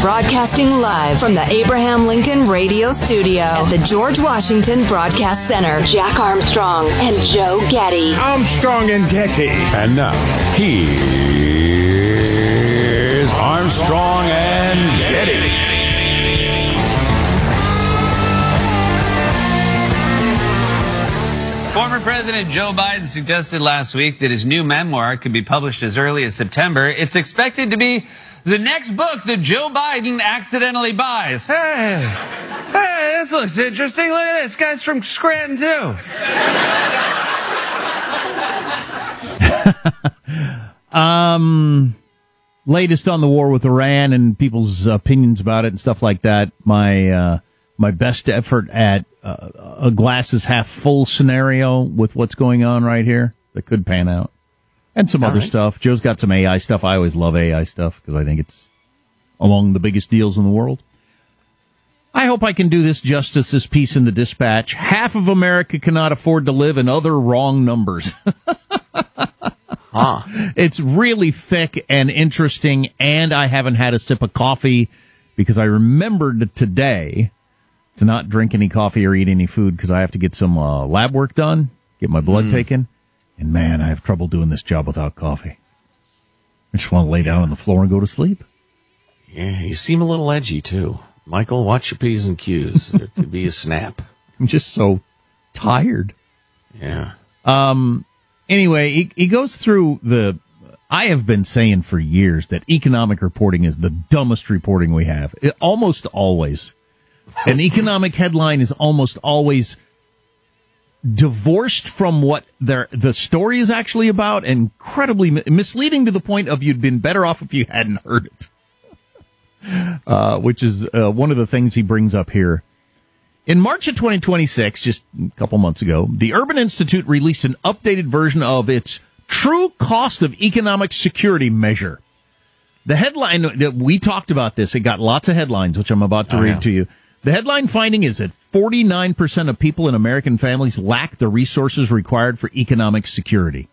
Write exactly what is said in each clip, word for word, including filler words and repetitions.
Broadcasting live from the Abraham Lincoln Radio Studio at the George Washington Broadcast Center. Jack Armstrong and Joe Getty. Armstrong and Getty. And now, here's Armstrong and Getty. Former President Joe Biden suggested last week that his new memoir could be published as early as September. It's expected to be the next book that Joe Biden accidentally buys. Hey, hey, this looks interesting. Look at this. Guy's from Scranton, too. um, latest on the war with Iran and people's opinions about it and stuff like that. My uh, my best effort at uh, a glass is half full scenario with what's going on right here that could pan out. And some All other right. stuff. Joe's got some A I stuff. I always love A I stuff because I think it's among the biggest deals in the world. I hope I can do this justice, this piece in the Dispatch. Half of America cannot afford to live in other wrong numbers. huh. It's really thick and interesting, and I haven't had a sip of coffee because I remembered today to not drink any coffee or eat any food because I have to get some uh, lab work done, get my blood mm. taken. And, man, I have trouble doing this job without coffee. I just want to lay down on the floor and go to sleep. Yeah, you seem a little edgy, too. Michael, watch your P's and Q's. There could be a snap. I'm just so tired. Yeah. Um. Anyway, he, he goes through the... I have been saying for years that economic reporting is the dumbest reporting we have. It, almost always. An economic headline is almost always... divorced from what their the story is actually about, and incredibly misleading to the point of you'd been better off if you hadn't heard it. Uh, which is uh, one of the things he brings up here. In March of twenty twenty-six, just a couple months ago, the Urban Institute released an updated version of its True Cost of Economic Security measure. The headline, we talked about this, it got lots of headlines, which I'm about to oh, read yeah. to you. The headline finding is that forty-nine percent of people in American families lack the resources required for economic security.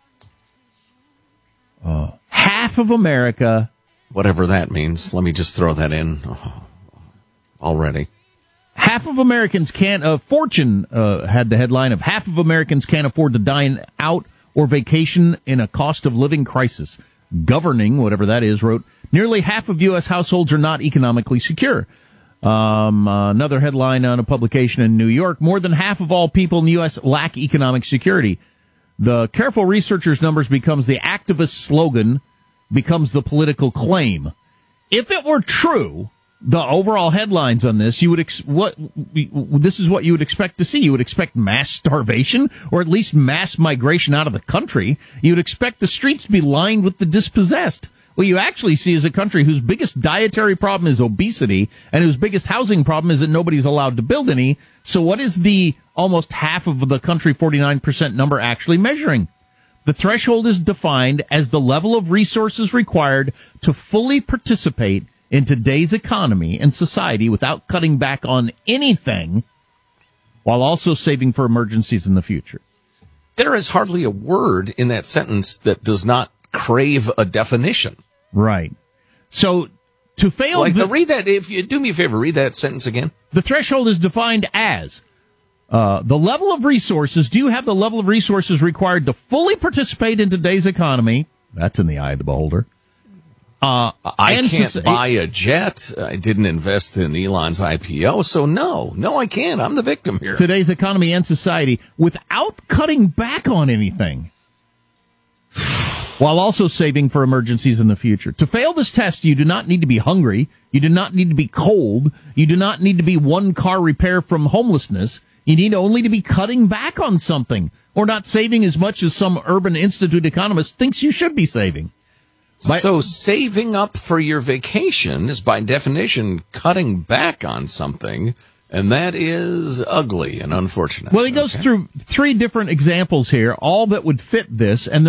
Uh, half of America... Whatever that means. Let me just throw that in oh, already. Half of Americans can't... Uh, Fortune uh, had the headline of half of Americans can't afford to dine out or vacation in a cost of living crisis. Governing, whatever that is, wrote, nearly half of U S households are not economically secure. Um, uh, another headline on a publication in New York, more than half of all people in the U S lack economic security. The careful researcher's numbers becomes the activist slogan, becomes the political claim. If it were true, the overall headlines on this, you would ex- what this is what you would expect to see. You would expect mass starvation, or at least mass migration out of the country. You would expect the streets to be lined with the dispossessed. What you actually see is a country whose biggest dietary problem is obesity and whose biggest housing problem is that nobody's allowed to build any. So what is the almost half of the country, forty-nine percent number, actually measuring? The threshold is defined as the level of resources required to fully participate in today's economy and society without cutting back on anything, while also saving for emergencies in the future. There is hardly a word in that sentence that does not crave a definition. Right. So to fail... Like, the, read that, if you do me a favor, read that sentence again. The threshold is defined as uh, the level of resources. Do you have the level of resources required to fully participate in today's economy? That's in the eye of the beholder. Uh, I can't so- buy a jet. I didn't invest in Elon's I P O, so no. No, I can't. I'm the victim here. Today's economy and society without cutting back on anything, while also saving for emergencies in the future. To fail this test, you do not need to be hungry. You do not need to be cold. You do not need to be one car repair from homelessness. You need only to be cutting back on something, or not saving as much as some Urban Institute economist thinks you should be saving. By- so saving up for your vacation is by definition cutting back on something, and that is ugly and unfortunate. Well, he goes okay. through three different examples here, all that would fit this, and